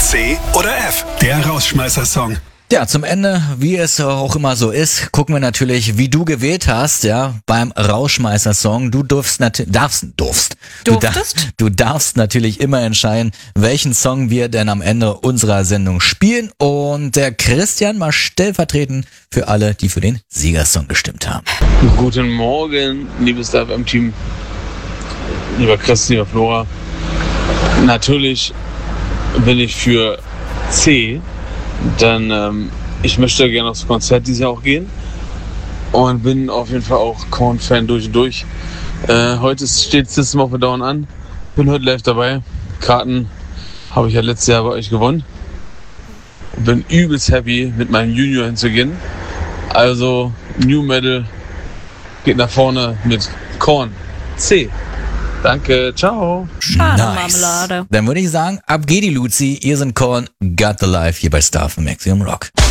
C oder F? Der Rausschmeißer-Song. Ja, zum Ende, wie es auch immer so ist, gucken wir natürlich, wie du gewählt hast, ja, beim Rauschmeißer-Song. Du darfst natürlich immer entscheiden, welchen Song wir denn am Ende unserer Sendung spielen. Und der Christian mal stellvertretend für alle, die für den Siegersong gestimmt haben. Guten Morgen, liebes Live-M-Team, lieber Chris, lieber Flora. Natürlich bin ich für C, denn ich möchte gerne aufs Konzert dieses Jahr auch gehen und bin auf jeden Fall auch Korn-Fan durch und durch. Heute steht System of a Down an, bin heute live dabei. Karten habe ich ja letztes Jahr bei euch gewonnen. Bin übelst happy, mit meinem Junior hinzugehen. Also New Metal geht nach vorne mit Korn. C. Danke, ciao. Schade, Marmelade. Dann würde ich sagen, ab geht die Luzi, ihr sind Korn, Got the Life hier bei Star von Maximum Rock.